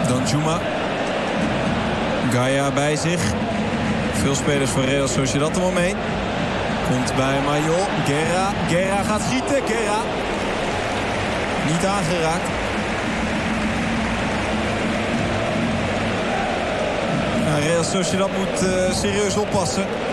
Danjuma. Gaia bij zich. Veel spelers van Real Sociedad er omheen. Komt bij Mayol. Guerra gaat schieten. Guerra. Niet aangeraakt. Real Sociedad moet serieus oppassen.